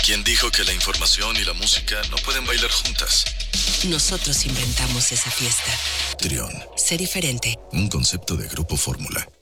¿Quién dijo que la información y la música no pueden bailar juntas? Nosotros inventamos esa fiesta. Trión. Sé diferente. Un concepto de Grupo Fórmula.